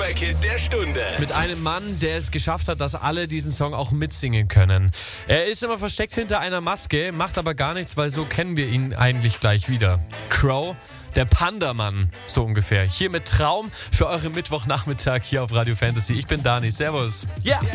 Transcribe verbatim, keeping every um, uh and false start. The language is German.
Fußballkind der Stunde. Mit einem Mann, der es geschafft hat, dass alle diesen Song auch mitsingen können. Er ist immer versteckt hinter einer Maske, macht aber gar nichts, weil so kennen wir ihn eigentlich gleich wieder. Crow, der Panda-Mann, so ungefähr. Hier mit Traum für euren Mittwochnachmittag hier auf Radio Fantasy. Ich bin Dani, servus. Ja! Yeah.